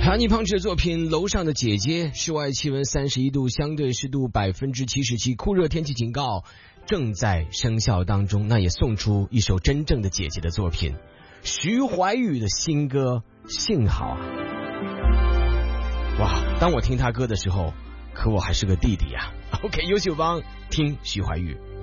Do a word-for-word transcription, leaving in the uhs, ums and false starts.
查尼胖的作品《楼上的姐姐》，室外气温三十一度，相对湿度百分之七十七，酷热天气警告正在生效当中。那也送出一首真正的姐姐的作品，徐怀钰的新歌《幸好》啊！哇，当我听他歌的时候，可我还是个弟弟呀、啊。OK， 优秀帮听徐怀钰。